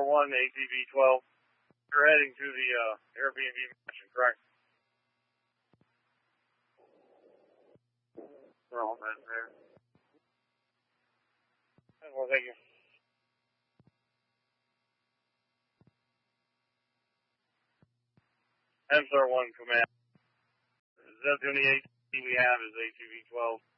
1, ATV-12. You're heading to the Airbnb mansion, correct? We're all met there. Well, thank you. MSR 1 command. Is that the only ATV we have is ATV-12?